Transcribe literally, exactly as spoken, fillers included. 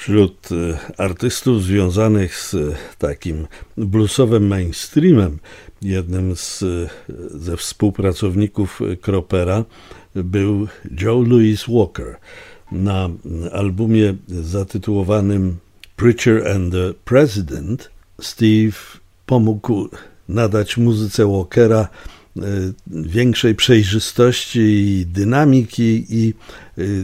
Wśród artystów związanych z takim bluesowym mainstreamem, jednym z, ze współpracowników Cropera był Joe Louis Walker. Na albumie zatytułowanym Preacher and the President Steve pomógł nadać muzyce Walkera większej przejrzystości i dynamiki i